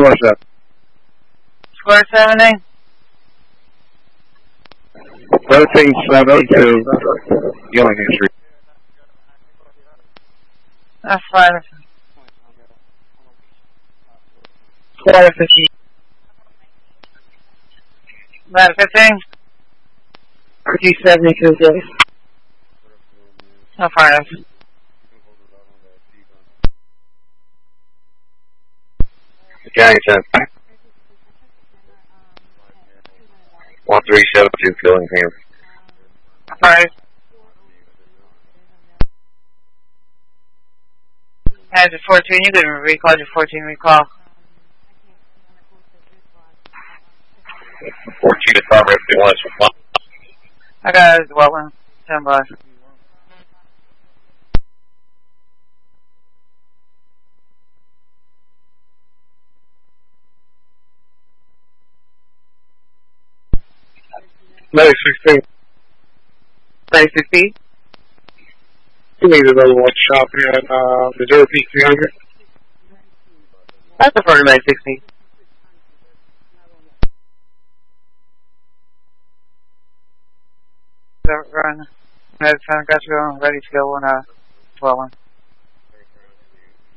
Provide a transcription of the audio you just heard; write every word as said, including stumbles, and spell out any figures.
Score seven. Score seventy. Thirteen seventy-two. Gillingham Street. That's fine. Ladder fifteen. Ladder fifteen. Thirteen seventy-two, Davis. That's fine. County ten. One three seven two Gillingham. Five. Hazard fourteen, you can recall your fourteen recall. fourteen to five, everything was for fun. I got it, well, one. Stand by. Medic sixteen. Medic sixteen. You need another one shop here at uh, Missouri Peak three hundred. That's the front of Medic sixteen. Run. Medic ten, got you going, ready to go on uh, twelve one.